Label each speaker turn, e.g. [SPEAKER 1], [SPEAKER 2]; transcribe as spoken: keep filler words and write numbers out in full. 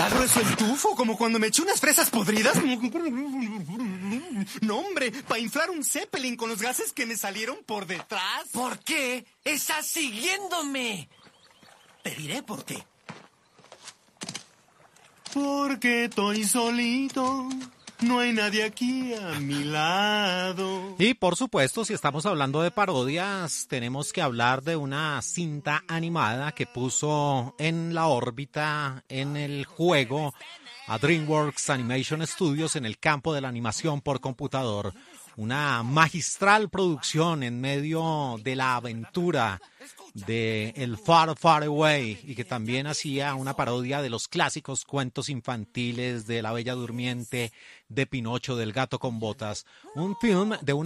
[SPEAKER 1] ¿Está grueso el tufo? ¿Como cuando me eché unas fresas podridas? No, hombre, para inflar un Zeppelin con los gases que me salieron por detrás.
[SPEAKER 2] ¿Por qué estás siguiéndome?
[SPEAKER 1] Te diré por qué. Porque estoy solito. No hay nadie aquí a mi lado.
[SPEAKER 3] Y por supuesto, si estamos hablando de parodias, tenemos que hablar de una cinta animada que puso en la órbita, en el juego, a DreamWorks Animation Studios en el campo de la animación por computador. Una magistral producción en medio de la aventura de El Far Far Away, y que también hacía una parodia de los clásicos cuentos infantiles de La Bella Durmiente, de Pinocho, del Gato con Botas. Un film de una